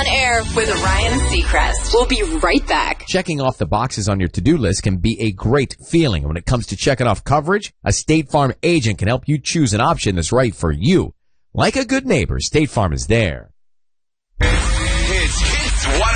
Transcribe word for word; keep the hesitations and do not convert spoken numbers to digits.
On air with Ryan Seacrest. We'll be right back. Checking off the boxes on your to-do list can be a great feeling. When it comes to checking off coverage, a State Farm agent can help you choose an option that's right for you. Like a good neighbor, State Farm is there.